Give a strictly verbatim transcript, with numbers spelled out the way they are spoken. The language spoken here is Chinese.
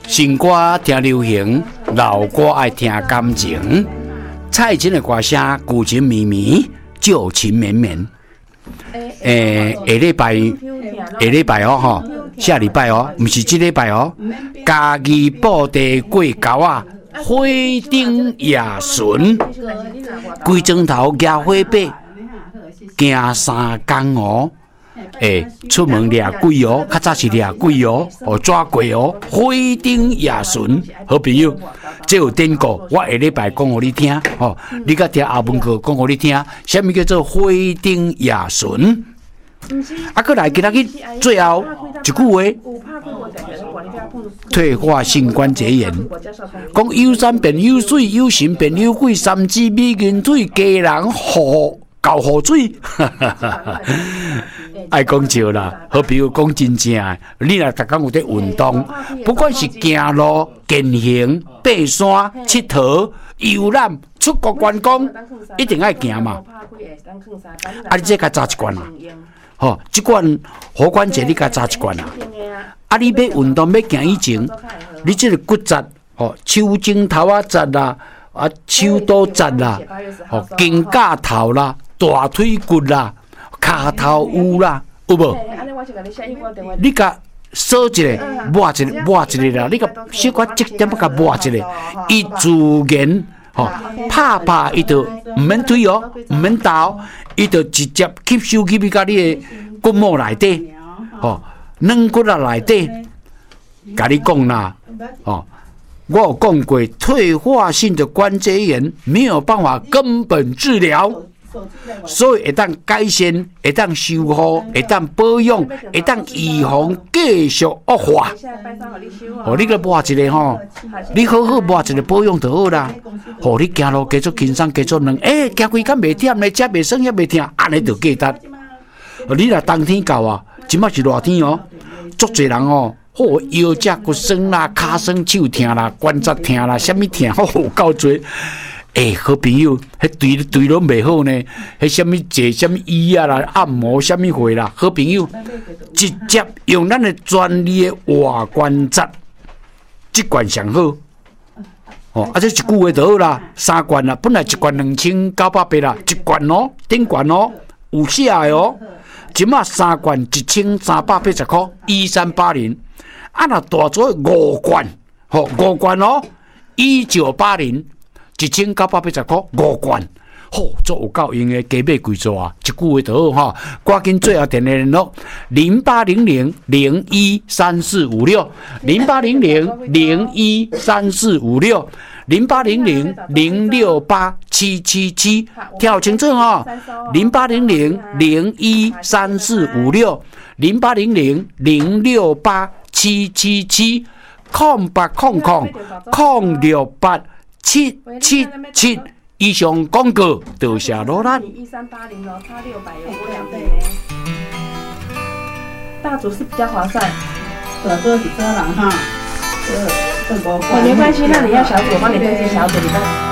新歌听流行，老歌爱听感情。蔡琴的歌声古情绵绵，旧情绵绵。诶、欸，下礼拜下礼拜哦吼，下礼拜哦，唔是这礼拜哦。家己布地过沟啊，火顶夜巡，规庄头举火把，行三江哦。诶、欸，出门掠鬼哦，较早是掠鬼哦，哦抓鬼哦，火顶夜巡，好朋友，这有典故，我下礼拜讲互你听，哦，你甲听阿文哥讲互你听，什么叫做火顶夜巡？啊，过来，今仔日最后一句话，退化性关节炎，讲有山变有水，有神变有鬼，三支美人腿，家人好搞好水。爱讲笑啦，好比如讲真正的，你若逐工有在运动，不管是行路、健行、爬山、佚佗、游览、出国观光，一定爱行嘛。啊，你这甲扎一罐啊，吼、哦，这罐髋关节你甲扎一罐啊。啊，你要运动要行以前，你这个骨折，吼、哦，手指头啊折啦，啊手肚折啦，吼、哦，肩胛头啦，大腿骨啦。骹头有啦，有无？你甲锁一个，抹一个，抹一个啦。你甲小可积点甲抹一个，伊自然吼拍拍伊就唔免推哦，唔免倒，伊就直接吸收去比甲你的骨膜内底，吼软骨啊内底。甲你讲啦，哦，我有讲过，退化性的关节炎没有办法根本治疗。所以会当改善，会当修复，会当保养，会当预防继续恶化。哦，你个抹一个吼，你好好抹一个保养就好啦。哦，你行路继续轻松，继续软，诶，行规工袂忝咧，食袂酸也袂疼，安尼就价值。哦，你若冬天到啊，即摆是热天哦，足侪人哦，哦腰脊骨酸啦，骹酸手疼啦，关节疼啦，啥物疼，哦够侪。诶、欸，好朋友，迄对对拢袂好呢。迄什么坐什么椅啊啦，按摩什么会啦，好朋友，直接用咱的专利的外关节，这罐上好。哦，啊，这一句话就好啦，三罐啦，本来一罐两千九百八啦，一罐哦，顶罐哦，有写的哦。即马三罐一千三百八十块，一三八零。啊，若大做五罐，吼、哦、五罐哦，一九八零。一千九百八十块五罐，吼，足有够用的，加买几座啊？一句话就好哈，赶紧最后电话联络零八零零零一三四五六零八零零零一三四五六零八零零零六八七七七，听清楚哈，零八零零零一三四五六零八零零零六八七七七，空八空空空六八。七七七以上广告，多谢罗兰。一三八零哦，差六百有多两倍呢。 大组是比较划算， 小组是这样哈，这这个。 哦，没关系，那你要小组，我帮你分析小组，你帮。